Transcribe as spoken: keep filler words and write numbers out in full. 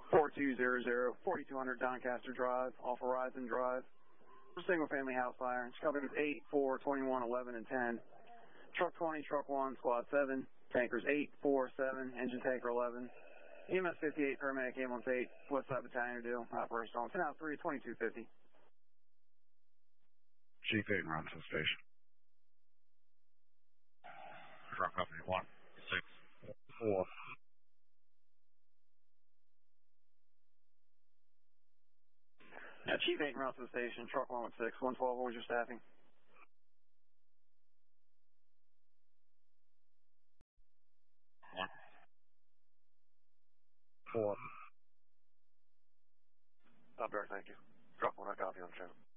four two zero zero, forty-two hundred Doncaster Drive, off Horizon Drive. Single family house fire. It's companies eight, four, twenty-one, eleven, and ten. Truck twenty, truck one, squad seven. Tankers eight, four, seven, engine tanker eleven. E M S fifty-eight, paramedic ambulance eight, West Side Battalion to do, operation on ten out three, twenty-two fifty. Chief eight, round to the station. Truck company one, six, four. Yeah, Chief eight, round to the station, truck one with six, one twelve, what was your staffing? One. Four. Stop there, thank you. Truck one, I copy on channel.